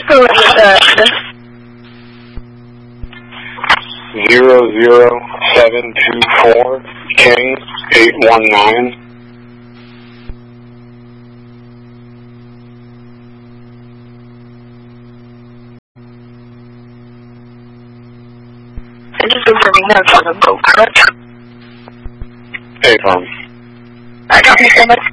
Who is that? 00724 King 819. And just confirming that's on the boat, correct? Hey, I got you so much.